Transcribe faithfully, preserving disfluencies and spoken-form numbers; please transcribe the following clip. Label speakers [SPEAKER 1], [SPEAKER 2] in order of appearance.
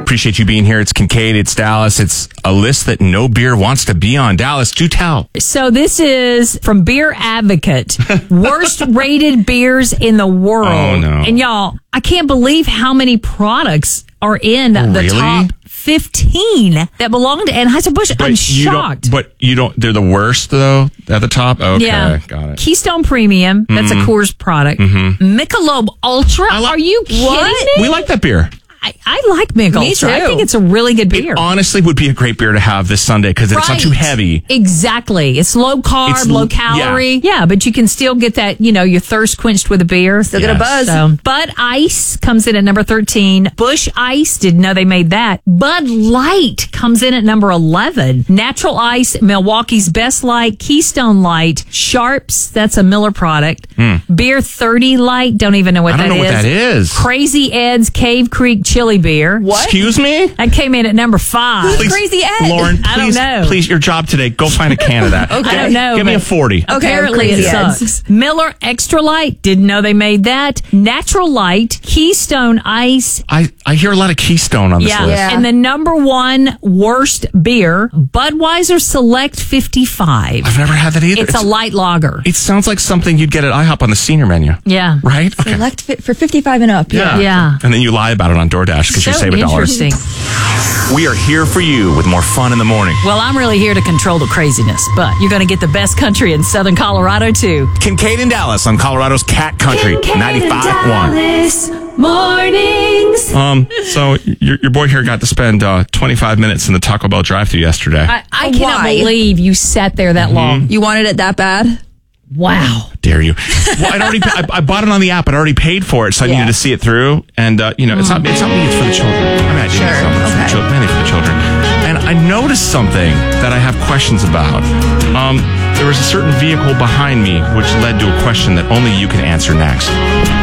[SPEAKER 1] appreciate you being here. It's Kincaid. It's Dallas. It's a list that no beer wants to be on. Dallas, do tell.
[SPEAKER 2] So this is from Beer Advocate. Worst rated beers in the world.
[SPEAKER 1] Oh, no.
[SPEAKER 2] And y'all, I can't believe how many products are in the
[SPEAKER 1] Really?
[SPEAKER 2] top fifteen that belong to Anheuser-Busch. I'm
[SPEAKER 1] you
[SPEAKER 2] shocked.
[SPEAKER 1] Don't, but you don't, they're the worst, though, at the top? Okay,
[SPEAKER 2] Yeah.
[SPEAKER 1] got it.
[SPEAKER 2] Keystone Premium, that's
[SPEAKER 1] Mm-hmm.
[SPEAKER 2] a Coors product.
[SPEAKER 1] Mm-hmm.
[SPEAKER 2] Michelob Ultra,
[SPEAKER 1] I like-
[SPEAKER 2] are you kidding
[SPEAKER 3] What?
[SPEAKER 2] me?
[SPEAKER 1] We like that beer.
[SPEAKER 2] I, I like Michelob
[SPEAKER 3] Me
[SPEAKER 2] Ultra. I
[SPEAKER 3] too.
[SPEAKER 2] think it's a really good beer.
[SPEAKER 1] Honestly, would be a great beer to have this Sunday because it's not too
[SPEAKER 2] Right.
[SPEAKER 1] heavy.
[SPEAKER 2] Exactly. It's low carb,
[SPEAKER 1] It's
[SPEAKER 2] low
[SPEAKER 1] l-
[SPEAKER 2] calorie. Yeah. but you can still get that, you know, your thirst quenched with a beer.
[SPEAKER 3] Still get a
[SPEAKER 1] Yes.
[SPEAKER 3] buzz.
[SPEAKER 2] So, Bud Ice comes in at number thirteen. Bush Ice, didn't know they made that. Bud Light comes in at number eleven. Natural Ice, Milwaukee's Best Light, Keystone Light, Sharps, that's a Miller product. Beer thirty Light, don't even know what
[SPEAKER 1] Hmm. I
[SPEAKER 2] that
[SPEAKER 1] don't
[SPEAKER 2] is.
[SPEAKER 1] know what that is.
[SPEAKER 2] Crazy Ed's Cave Creek Chili Beer.
[SPEAKER 3] What?
[SPEAKER 1] Excuse me?
[SPEAKER 2] That came in at number five.
[SPEAKER 3] Who's Crazy Ed?
[SPEAKER 1] Lauren,
[SPEAKER 2] I don't
[SPEAKER 1] please,
[SPEAKER 2] know.
[SPEAKER 1] please, your job today, go find a can of that.
[SPEAKER 2] I don't know.
[SPEAKER 1] Give me a
[SPEAKER 2] but
[SPEAKER 1] forty.
[SPEAKER 3] Okay,
[SPEAKER 2] Apparently it
[SPEAKER 3] Crazy Ed's.
[SPEAKER 2] sucks. Miller Extra Light, didn't know they made that. Natural Light, Keystone Ice.
[SPEAKER 1] I, I hear a lot of Keystone on this
[SPEAKER 2] Yeah.
[SPEAKER 1] list.
[SPEAKER 3] Yeah.
[SPEAKER 2] And the number one worst beer, Budweiser Select fifty-five.
[SPEAKER 1] I've never had that either.
[SPEAKER 2] It's a light lager.
[SPEAKER 1] It sounds like something you'd get at IHOP on the senior menu.
[SPEAKER 2] Yeah.
[SPEAKER 1] Right? Okay.
[SPEAKER 3] Select fit for fifty-five and up.
[SPEAKER 1] Yeah.
[SPEAKER 2] Yeah.
[SPEAKER 1] And then you lie about it on DoorDash because you
[SPEAKER 2] So
[SPEAKER 1] save a dollar.
[SPEAKER 2] interesting.
[SPEAKER 1] We are here for you with more fun in the morning.
[SPEAKER 2] Well, I'm really here to control the craziness, but you're going to get the best country in Southern Colorado, too.
[SPEAKER 1] Kincaid and Dallas on Colorado's Cat Country, ninety-five point one.
[SPEAKER 2] Mornings.
[SPEAKER 1] Um, so your, your boy here got to spend uh, twenty-five minutes in the Taco Bell drive-thru yesterday.
[SPEAKER 2] I, I cannot
[SPEAKER 3] Why?
[SPEAKER 2] believe you sat there that long.
[SPEAKER 3] You wanted it that bad?
[SPEAKER 2] Wow.
[SPEAKER 1] Dare you? Well, I'd already I, I bought it on the app. I'd already paid for it, so I
[SPEAKER 3] Yeah.
[SPEAKER 1] needed to see it through. And uh, you know, it's not it's not me. It's for the children. I mean, I do
[SPEAKER 3] Sure,
[SPEAKER 1] it's for the
[SPEAKER 3] okay.
[SPEAKER 1] children, mainly for the children. And I noticed something that I have questions about. Um, there was a certain vehicle behind me which led to a question that only you can answer next.